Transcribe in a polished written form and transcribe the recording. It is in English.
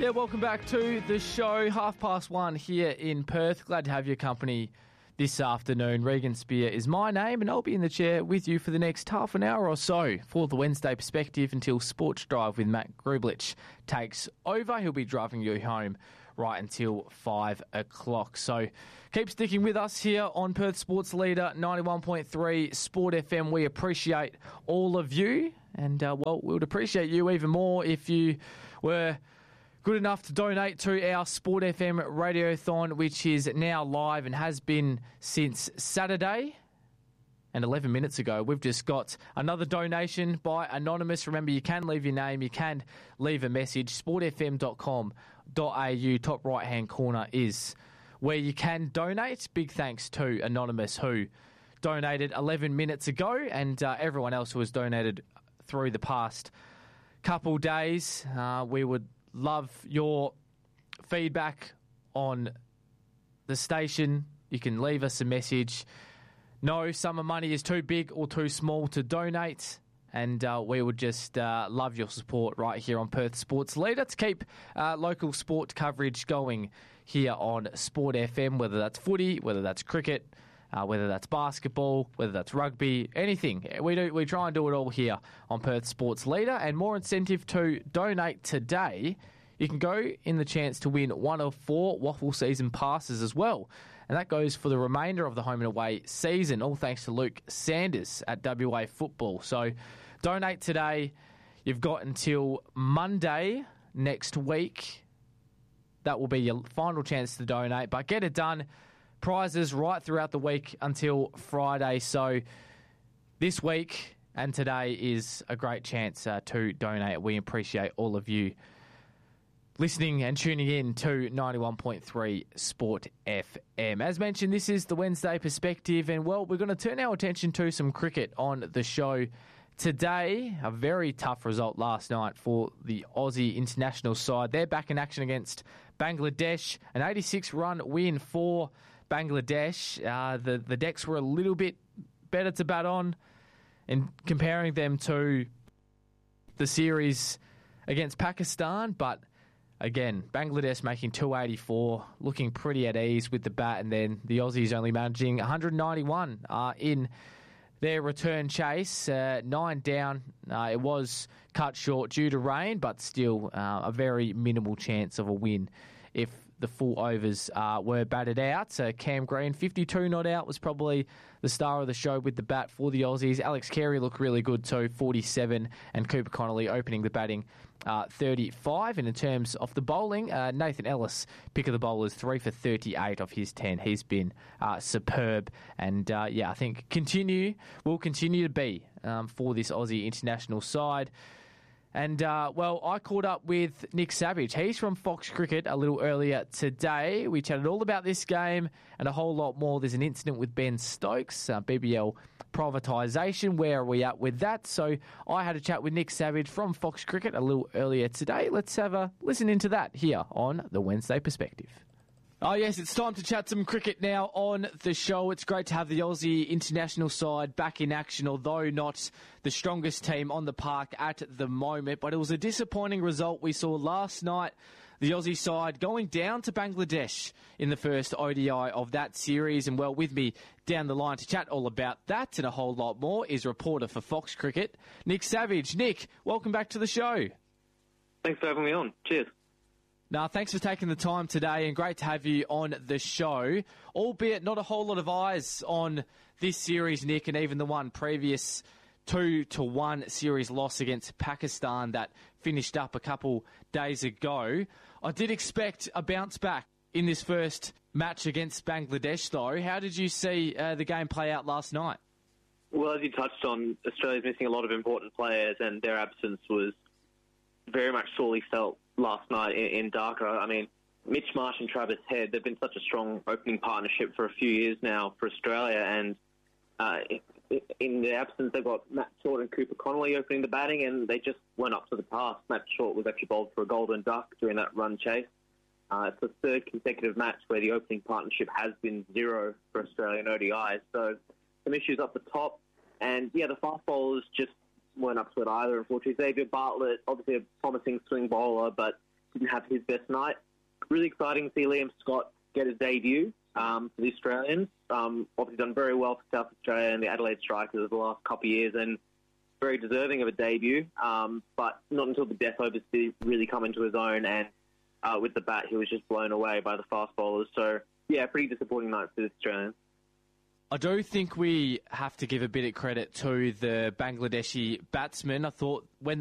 Yeah, welcome back to the show. 1:30 here in Perth. Glad to have your company this afternoon. Regan Spear is my name, and I'll be in the chair with you for the next half an hour or so for the Wednesday Perspective until Sports Drive with Matt Grublich takes over. He'll be driving you home right until 5 o'clock. So keep sticking with us here on Perth Sports Leader 91.3 Sport FM. We appreciate all of you, and we would appreciate you even more if you were good enough to donate to our Sport FM Radiothon, which is now live and has been since Saturday. And 11 minutes ago, we've just got another donation by Anonymous. Remember, you can leave your name, you can leave a message. sportfm.com.au, top right-hand corner is where you can donate. Big thanks to Anonymous, who donated 11 minutes ago, and everyone else who has donated through the past couple days. We would love your feedback on the station. You can leave us a message. No summer money is too big or too small to donate, and we would just love your support right here on Perth Sports Leader to keep local sport coverage going here on Sport FM, whether that's footy, whether that's cricket, whether that's basketball, whether that's rugby, anything. We try and do it all here on Perth Sports Leader. And more incentive to donate today. You can go in the chance to win one of 4 Waffle Season passes as well. And that goes for the remainder of the home and away season, all thanks to Luke Sanders at WA Football. So donate today. You've got until Monday next week. That will be your final chance to donate. But get it done. Prizes right throughout the week until Friday. So this week and today is a great chance to donate. We appreciate all of you listening and tuning in to 91.3 Sport FM. As mentioned, this is the Wednesday Perspective, and we're going to turn our attention to some cricket on the show today. A very tough result last night for the Aussie international side. They're back in action against Bangladesh. An 86-run win for Bangladesh. The decks were a little bit better to bat on, and comparing them to the series against Pakistan, but again, Bangladesh making 284, looking pretty at ease with the bat, and then the Aussies only managing 191 in their return chase. 9 down. It was cut short due to rain, but still a very minimal chance of a win if the full overs were batted out. So Cam Green, 52 not out, was probably the star of the show with the bat for the Aussies. Alex Carey looked really good too, 47, and Cooper Connolly opening the batting 35. And in terms of the bowling, Nathan Ellis, pick of the bowlers, 3 for 38 of his 10. He's been superb, and I think will continue to be for this Aussie international side. And, I caught up with Nick Savage. He's from Fox Cricket a little earlier today. We chatted all about this game and a whole lot more. There's an incident with Ben Stokes, BBL privatisation. Where are we at with that? So I had a chat with Nick Savage from Fox Cricket a little earlier today. Let's have a listen into that here on the Wednesday Perspective. Oh, yes, it's time to chat some cricket now on the show. It's great to have the Aussie international side back in action, although not the strongest team on the park at the moment. But it was a disappointing result we saw last night. The Aussie side going down to Bangladesh in the first ODI of that series. And, with me down the line to chat all about that and a whole lot more is reporter for Fox Cricket, Nick Savage. Nick, welcome back to the show. Thanks for having me on. Cheers. Now, thanks for taking the time today, and great to have you on the show, albeit not a whole lot of eyes on this series, Nick, and even the one previous 2-1 series loss against Pakistan that finished up a couple days ago. I did expect a bounce back in this first match against Bangladesh, though. How did you see the game play out last night? Well, as you touched on, Australia's missing a lot of important players, and their absence was very much sorely felt last night in Dhaka. I mean, Mitch Marsh and Travis Head, they've been such a strong opening partnership for a few years now for Australia, and in their absence, they've got Matt Short and Cooper Connolly opening the batting, and they just weren't up to the task. Matt Short was actually bowled for a golden duck during that run chase. It's the third consecutive match where the opening partnership has been 0 for Australian ODIs, so some issues up the top. And, the fast bowlers just weren't up to it either, unfortunately. Xavier Bartlett, obviously a promising swing bowler, but didn't have his best night. Really exciting to see Liam Scott get his debut for the Australians. Obviously done very well for South Australia and the Adelaide Strikers the last couple of years, and very deserving of a debut. But not until the death overs did he really come into his own, and with the bat, he was just blown away by the fast bowlers. So, yeah, pretty disappointing night for the Australians. I do think we have to give a bit of credit to the Bangladeshi batsmen. I thought when